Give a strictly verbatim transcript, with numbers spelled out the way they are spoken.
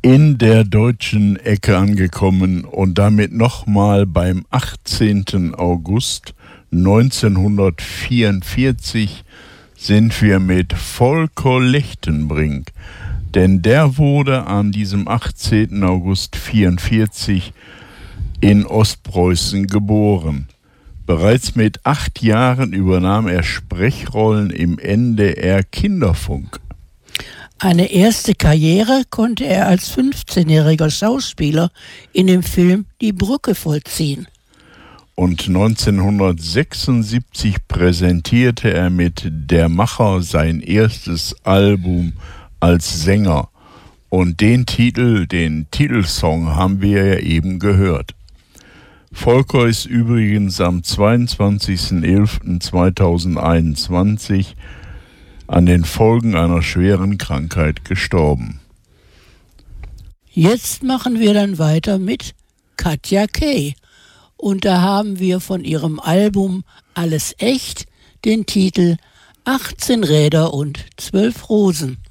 in der deutschen Ecke angekommen und damit nochmal beim achtzehnten August neunzehnhundertvierundvierzig sind wir mit Volker Lechtenbrink, denn der wurde an diesem achtzehnten August vierundvierzig in Ostpreußen geboren. Bereits mit acht Jahren übernahm er Sprechrollen im N D R Kinderfunk. Eine erste Karriere konnte er als fünfzehnjähriger Schauspieler in dem Film Die Brücke vollziehen. Und neunzehnhundertsechsundsiebzig präsentierte er mit Der Macher sein erstes Album als Sänger. Und den Titel, den Titelsong haben wir ja eben gehört. Volker ist übrigens am zweiundzwanzigsten elften zweitausendeinundzwanzig an den Folgen einer schweren Krankheit gestorben. Jetzt machen wir dann weiter mit Katja Kay. Und da haben wir von ihrem Album Alles echt den Titel achtzehn Räder und zwölf Rosen.